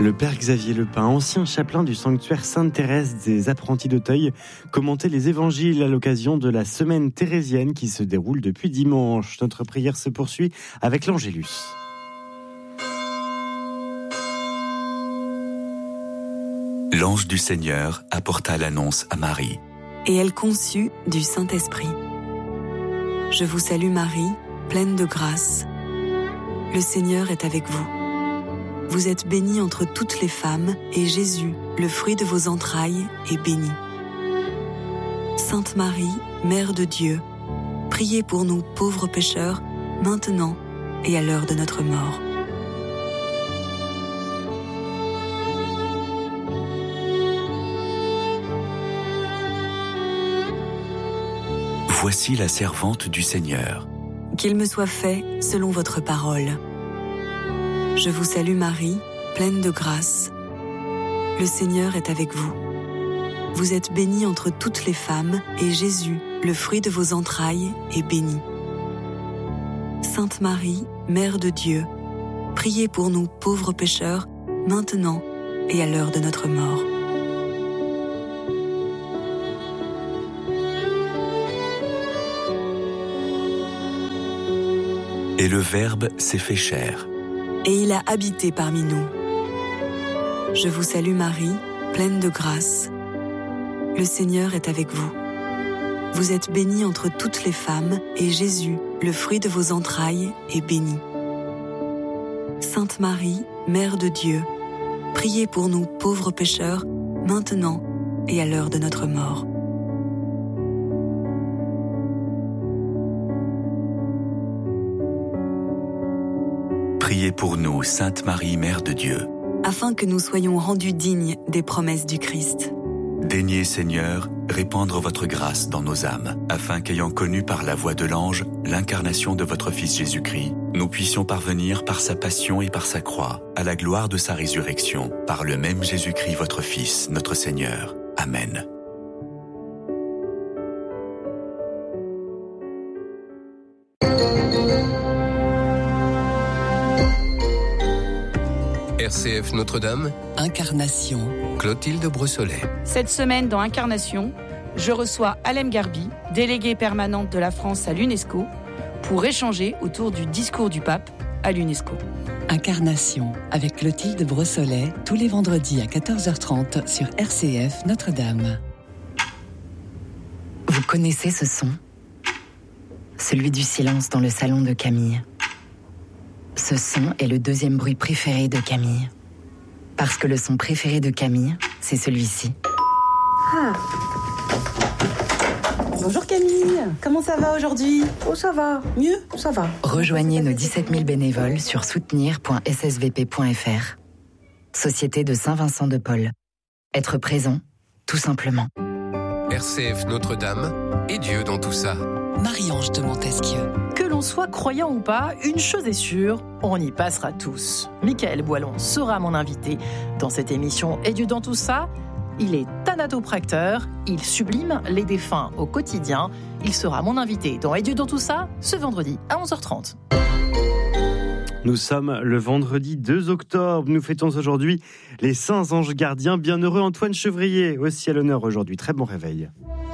Le père Xavier Lepin, ancien chapelain du sanctuaire Sainte-Thérèse des Apprentis d'Auteuil, commentait les évangiles à l'occasion de la semaine thérésienne qui se déroule depuis dimanche. Notre prière se poursuit avec l'Angélus. L'ange du Seigneur apporta l'annonce à Marie. Et elle conçut du Saint-Esprit. Je vous salue Marie, pleine de grâce. Le Seigneur est avec vous. Vous êtes bénie entre toutes les femmes, et Jésus, le fruit de vos entrailles, est béni. Sainte Marie, Mère de Dieu, priez pour nous pauvres pécheurs, maintenant et à l'heure de notre mort. Voici la servante du Seigneur. Qu'il me soit fait selon votre parole. Je vous salue Marie, pleine de grâce. Le Seigneur est avec vous. Vous êtes bénie entre toutes les femmes, et Jésus, le fruit de vos entrailles, est béni. Sainte Marie, Mère de Dieu, priez pour nous pauvres pécheurs, maintenant et à l'heure de notre mort. Et le Verbe s'est fait chair. Et il a habité parmi nous. Je vous salue Marie, pleine de grâce. Le Seigneur est avec vous. Vous êtes bénie entre toutes les femmes, et Jésus, le fruit de vos entrailles, est béni. Sainte Marie, Mère de Dieu, priez pour nous pauvres pécheurs, maintenant et à l'heure de notre mort. Priez pour nous, Sainte Marie, Mère de Dieu. Afin que nous soyons rendus dignes des promesses du Christ. Daignez, Seigneur, répandre votre grâce dans nos âmes, afin qu'ayant connu par la voix de l'ange l'incarnation de votre Fils Jésus-Christ, nous puissions parvenir par sa passion et par sa croix, à la gloire de sa résurrection, par le même Jésus-Christ, votre Fils, notre Seigneur. Amen. RCF Notre-Dame, Incarnation. Clotilde Brossolet. Cette semaine, dans Incarnation, je reçois Alem Garbi, déléguée permanente de la France à l'UNESCO, pour échanger autour du discours du pape à l'UNESCO. Incarnation, avec Clotilde Brossolet, tous les vendredis à 14h30 sur RCF Notre-Dame. Vous connaissez ce son ? Celui du silence dans le salon de Camille. Ce son est le deuxième bruit préféré de Camille. Parce que le son préféré de Camille, c'est celui-ci. Ah. Bonjour Camille, comment ça va aujourd'hui ? Oh ça va, mieux, ça va. Rejoignez nos 17 000 bénévoles sur soutenir.ssvp.fr. Société de Saint-Vincent de Paul. Être présent, tout simplement. RCF Notre-Dame et Dieu dans tout ça. Marie-Ange de Montesquieu. Que l'on soit croyant ou pas, une chose est sûre, on y passera tous. Michael Boilon sera mon invité dans cette émission Et Dieu dans tout ça. Il est thanatopracteur, il sublime les défunts au quotidien. Il sera mon invité dans Et Dieu dans tout ça, ce vendredi à 11h30. Nous sommes le vendredi 2 octobre. Nous fêtons aujourd'hui les Saints Anges Gardiens. Bienheureux Antoine Chevrier, aussi à l'honneur aujourd'hui. Très bon réveil.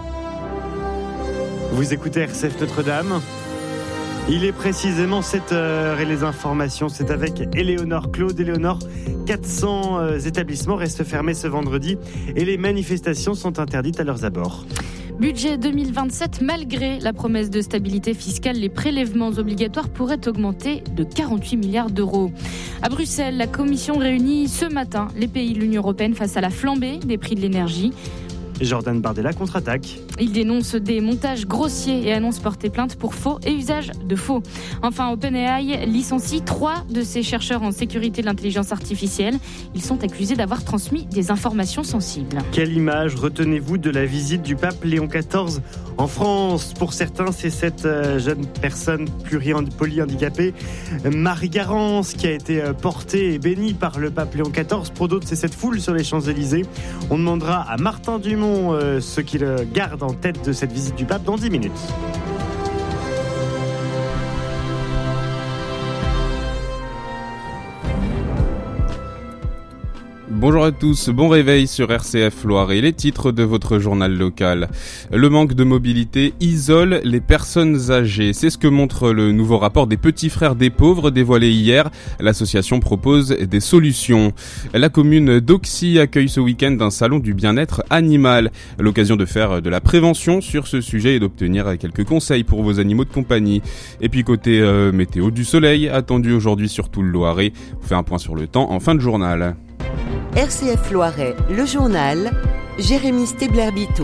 Vous écoutez RCF Notre-Dame. Il est précisément 7h et les informations, c'est avec Éléonore Claude. Éléonore, 400 établissements restent fermés ce vendredi et les manifestations sont interdites à leurs abords. Budget 2027, malgré la promesse de stabilité fiscale, les prélèvements obligatoires pourraient augmenter de 48 milliards d'euros. À Bruxelles, la Commission réunit ce matin les pays de l'Union européenne face à la flambée des prix de l'énergie. Jordan Bardella contre-attaque. Il dénonce des montages grossiers et annonce porter plainte pour faux et usage de faux. Enfin, OpenAI licencie 3 de ses chercheurs en sécurité de l'intelligence artificielle. Ils sont accusés d'avoir transmis des informations sensibles. Quelle image retenez-vous de la visite du pape Léon XIV en France ? Pour certains, c'est cette jeune personne polyhandicapée, Marie Garance, qui a été portée et bénie par le pape Léon XIV. Pour d'autres, c'est cette foule sur les Champs-Élysées. On demandera à Martin Dumont ce qu'il garde en tête de cette visite du pape dans 10 minutes. Bonjour à tous, bon réveil sur RCF Loire et les titres de votre journal local. Le manque de mobilité isole les personnes âgées. C'est ce que montre le nouveau rapport des Petits Frères des Pauvres dévoilé hier. L'association propose des solutions. La commune d'Auxy accueille ce week-end un salon du bien-être animal. L'occasion de faire de la prévention sur ce sujet et d'obtenir quelques conseils pour vos animaux de compagnie. Et puis côté météo, du soleil attendu aujourd'hui sur tout le Loiret. On fait un point sur le temps en fin de journal. RCF Loiret, le journal, Jérémy Stebler-Bito.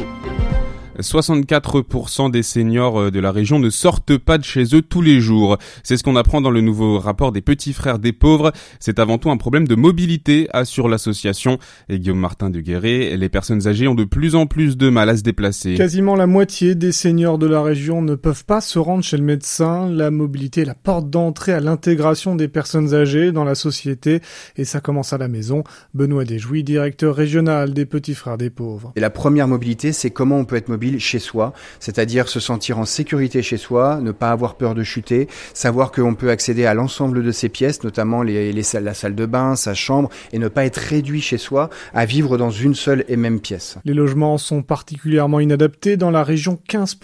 64% des seniors de la région ne sortent pas de chez eux tous les jours. C'est ce qu'on apprend dans le nouveau rapport des Petits Frères des Pauvres. C'est avant tout un problème de mobilité, assure l'association. Et Guillaume Martin de Guéret, les personnes âgées ont de plus en plus de mal à se déplacer. Quasiment la moitié des seniors de la région ne peuvent pas se rendre chez le médecin. La mobilité est la porte d'entrée à l'intégration des personnes âgées dans la société. Et ça commence à la maison. Benoît Desjouis, directeur régional des Petits Frères des Pauvres. Et la première mobilité, c'est comment on peut être mobile chez soi, c'est-à-dire se sentir en sécurité chez soi, ne pas avoir peur de chuter, savoir qu'on peut accéder à l'ensemble de ses pièces, notamment la salle de bain, sa chambre, et ne pas être réduit chez soi à vivre dans une seule et même pièce. Les logements sont particulièrement inadaptés. Dans la région,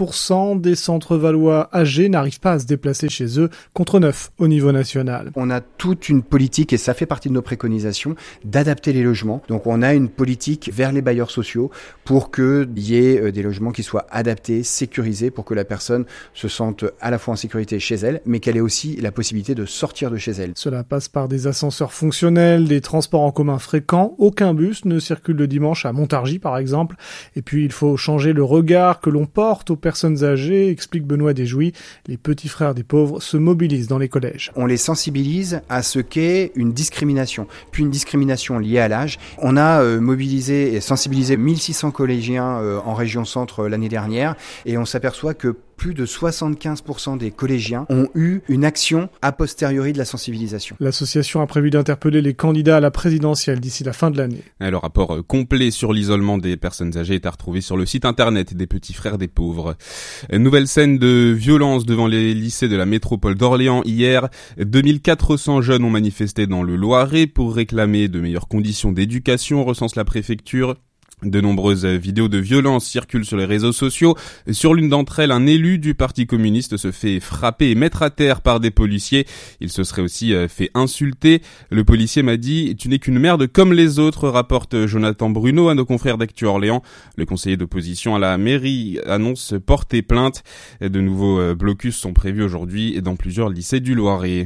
15% des centres valois âgés n'arrivent pas à se déplacer chez eux, contre 9 au niveau national. On a toute une politique, et ça fait partie de nos préconisations, d'adapter les logements. Donc on a une politique vers les bailleurs sociaux pour qu'il y ait des logements qui soient adaptés, sécurisés, pour que la personne se sente à la fois en sécurité chez elle, mais qu'elle ait aussi la possibilité de sortir de chez elle. Cela passe par des ascenseurs fonctionnels, des transports en commun fréquents. Aucun bus ne circule le dimanche à Montargis, par exemple. Et puis, il faut changer le regard que l'on porte aux personnes âgées, explique Benoît Desjouis. Les Petits Frères des Pauvres se mobilisent dans les collèges. On les sensibilise à ce qu'est une discrimination, puis une discrimination liée à l'âge. On a mobilisé et sensibilisé 1600 collégiens en région centre l'année dernière, et on s'aperçoit que plus de 75% des collégiens ont eu une action a posteriori de la sensibilisation. L'association a prévu d'interpeller les candidats à la présidentielle d'ici la fin de l'année. Le rapport complet sur l'isolement des personnes âgées est à retrouver sur le site internet des Petits Frères des Pauvres. Nouvelle scène de violence devant les lycées de la métropole d'Orléans hier. 2400 jeunes ont manifesté dans le Loiret pour réclamer de meilleures conditions d'éducation, recense la préfecture. De nombreuses vidéos de violence circulent sur les réseaux sociaux. Sur l'une d'entre elles, un élu du Parti communiste se fait frapper et mettre à terre par des policiers. Il se serait aussi fait insulter. Le policier m'a dit « Tu n'es qu'une merde comme les autres », rapporte Jonathan Bruno à nos confrères d'Actu Orléans. Le conseiller d'opposition à la mairie annonce porter plainte. De nouveaux blocus sont prévus aujourd'hui dans plusieurs lycées du Loiret.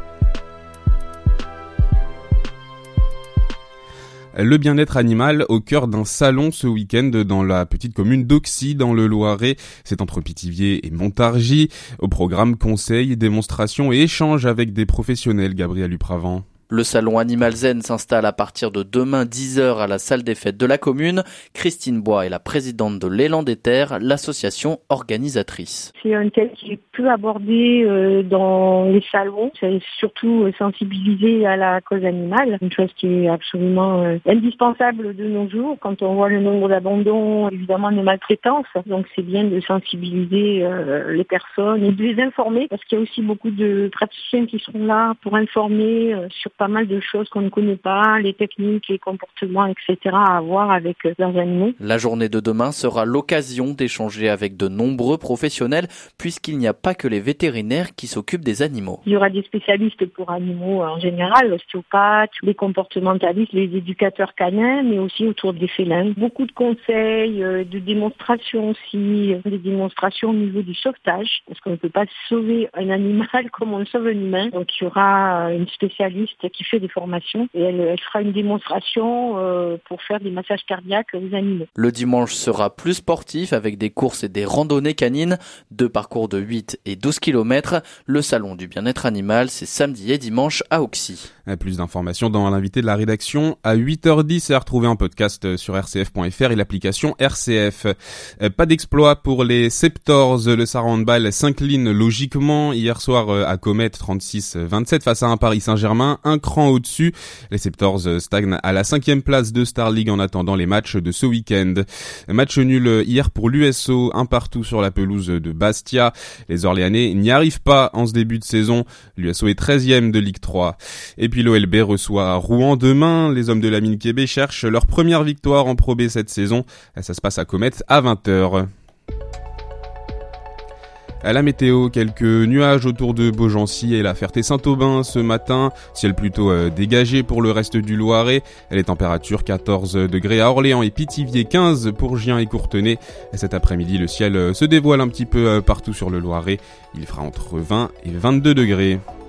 Le bien-être animal au cœur d'un salon ce week-end dans la petite commune d'Auxy dans le Loiret. C'est entre Pithiviers et Montargis. Au programme conseils, démonstrations et échanges avec des professionnels. Gabriel Upravant. Le salon Animal Zen s'installe à partir de demain 10h à la salle des fêtes de la commune. Christine Bois est la présidente de l'Élan des Terres, l'association organisatrice. C'est un thème qui est peu abordé dans les salons. C'est surtout sensibiliser à la cause animale, une chose qui est absolument indispensable de nos jours quand on voit le nombre d'abandons, évidemment de maltraitances. Donc c'est bien de sensibiliser les personnes et de les informer, parce qu'il y a aussi beaucoup de praticiens qui sont là pour informer sur pas mal de choses qu'on ne connaît pas, les techniques, les comportements, etc. à avoir avec leurs animaux. La journée de demain sera l'occasion d'échanger avec de nombreux professionnels, puisqu'il n'y a pas que les vétérinaires qui s'occupent des animaux. Il y aura des spécialistes pour animaux en général, l'ostéopathe, les comportementalistes, les éducateurs canins, mais aussi autour des félins. Beaucoup de conseils, de démonstrations aussi, des démonstrations au niveau du sauvetage, parce qu'on ne peut pas sauver un animal comme on sauve un humain. Donc il y aura une spécialiste qui fait des formations et elle fera une démonstration pour faire des massages cardiaques aux animaux. Le dimanche sera plus sportif avec des courses et des randonnées canines, 2 parcours de 8 et 12 km. Le salon du bien-être animal, c'est samedi et dimanche à Auxy. Plus d'informations dans l'invité de la rédaction à 8h10 et à retrouver en podcast sur rcf.fr et l'application RCF. Pas d'exploit pour les Septors. Le Sarre Handball s'incline logiquement hier soir à Comet 36-27 face à un Paris Saint-Germain, un cran au-dessus. Les Septors stagnent à la 5e place de Star League en attendant les matchs de ce week-end. Match nul hier pour l'USO, un partout sur la pelouse de Bastia. Les Orléanais n'y arrivent pas en ce début de saison. L'USO est 13e de Ligue 3. Et puis Et puis l'OLB reçoit Rouen demain. Les hommes de la mine Québec cherchent leur première victoire en Pro B cette saison. Ça se passe à Comète à 20h. À la météo, quelques nuages autour de Beaugency et la Ferté-Saint-Aubin ce matin. Ciel plutôt dégagé pour le reste du Loiret. Les températures 14 degrés à Orléans et Pithiviers, 15 pour Gien et Courtenay. Cet après-midi, le ciel se dévoile un petit peu partout sur le Loiret. Il fera entre 20 et 22 degrés.